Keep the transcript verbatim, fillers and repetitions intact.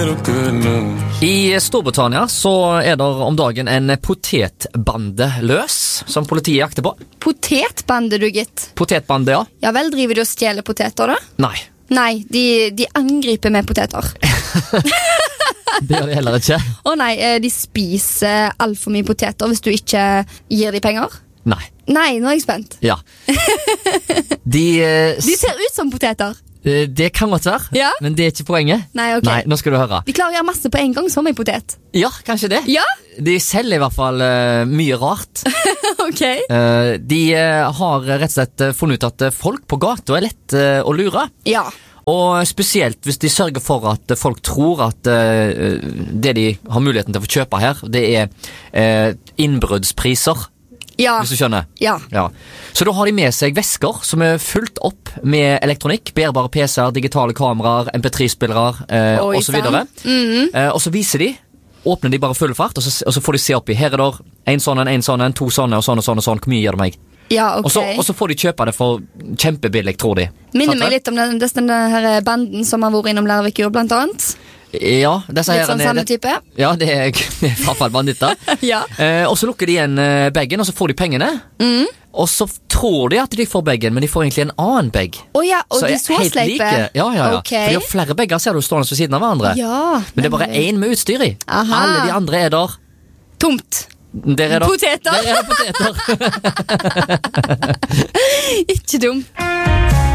little good news. I Storbritannia så er det om dagen en potetbande løs, som politiet jakter på. Potetbande, du gitt. Potetbande, ja. Ja vel, driver de og stjeler poteter da? Nei, Nei, de, de angriper med poteter. det gjør de heller ikke. Å nei, eh, de spiser alt for mye poteter hvis du ikke gir de penger. Nei, Nei, nå er jeg spent. ja. De, eh, De ser ut som poteter. s- det kan godt være, Ja. men det er ikke poenget. Nei, ok. Nei, nå skal du høre. De klarer å gjøre masse på en gang som en potet. Ja, kanskje det. Ja, De selger i hvert fall eh, mye rart. ok. Eh, de eh, har rett og slett eh, funnet ut at eh, folk på gata er lett eh, å lure. Ja. Og spesielt hvis de sørger for at folk tror at eh, det de har muligheten til å få kjøpe her, det er eh, innbruddspriser, Ja. hvis du skjønner. Ja. Ja. Så da har de med seg vesker som er fullt opp med elektronikk, bærbare P C-er, digitale kameraer, M P tre-spillere eh, Oi, og så videre. Mhm. Eh, og så viser de, åpner de bare full fart, og så, og så får de se oppi. Her er det en sånn, en, en sånn, en, to sånne, og sånn og sånn og sånn. Hvor mye gir det meg? Ja, ok. Og, så, og så får de kjøpe det for kjempebillig, tror de. Minner Sant meg det? litt om den, den her banden som har vært innom Lærvikjord, blant annet. Ja, disse Litt her sånn er- samme type. Ja, det er, det er i hvert fall banditter. Ja. eh, og så lukker de igjen eh, baggen, og så får de pengene. Mm. Og så tror de at de får baggen, men de får egentlig en annen bag. Å ja, og de er så helt sleipe. like. Ja, ja, ja. Ok. For de har flere bagger, ser du, stående ved siden av hverandre. Ja. Men det er bare én med utstyr i. Aha. Alle de andre er der. Tomt. Der er det. Poteter. Der er det poteter. Ikke dumt.